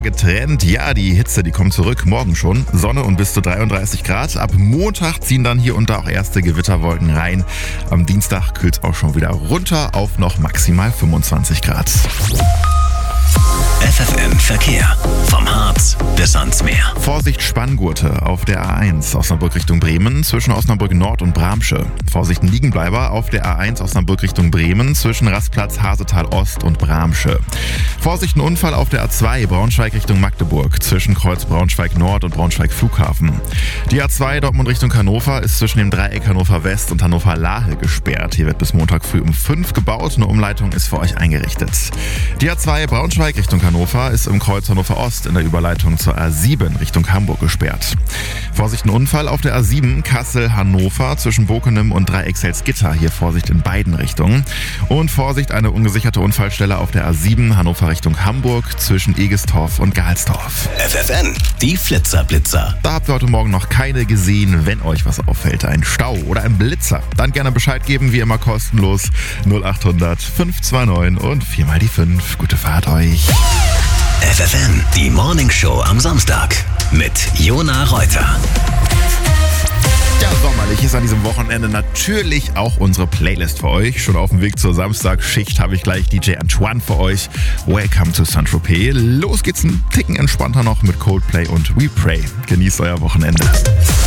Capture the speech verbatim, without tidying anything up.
Getrennt, ja, die Hitze, die kommt zurück, morgen schon. Sonne und bis zu dreiunddreißig Grad. Ab Montag ziehen dann hier und da auch erste Gewitterwolken rein. Am Dienstag kühlt es auch schon wieder runter auf noch maximal fünfundzwanzig Grad. F F M Verkehr. Vom Harz bis ans Meer. Vorsicht Spanngurte auf der A eins Osnabrück Richtung Bremen zwischen Osnabrück Nord und Bramsche. Vorsicht Liegenbleiber auf der A eins Osnabrück Richtung Bremen zwischen Rastplatz Hasetal Ost und Bramsche. Vorsicht ein Unfall auf der A zwei Braunschweig Richtung Magdeburg zwischen Kreuz Braunschweig Nord und Braunschweig Flughafen. Die A zwei Dortmund Richtung Hannover ist zwischen dem Dreieck Hannover West und Hannover Lahe gesperrt. Hier wird bis Montag früh um fünf gebaut. Eine Umleitung ist für euch eingerichtet. Die A zwei Braunschweig Richtung Hannover ist im Kreuz Hannover Ost in der Überleitung zur A sieben Richtung Hamburg gesperrt. Vorsicht ein Unfall auf der A sieben Kassel-Hannover zwischen Bokenem und Dreieckselzgitter. Hier Vorsicht in beiden Richtungen. Und Vorsicht, eine ungesicherte Unfallstelle auf der A sieben Hannover Richtung Hamburg zwischen Egestorf und Gahlsdorf. F F N, die Flitzerblitzer. Da habt ihr heute Morgen noch keine gesehen. Wenn euch was auffällt, ein Stau oder ein Blitzer, dann gerne Bescheid geben, wie immer kostenlos. null acht hundert fünf zwei neun und viermal die fünf. Gute Fahrt euch. F F N, die Morningshow am Samstag mit Jona Reuter. Ja, sommerlich ist an diesem Wochenende natürlich auch unsere Playlist für euch. Schon auf dem Weg zur Samstagsschicht habe ich gleich D J Antoine für euch. Welcome to Saint-Tropez. Los geht's ein Ticken entspannter noch mit Coldplay und We Pray. Genießt euer Wochenende.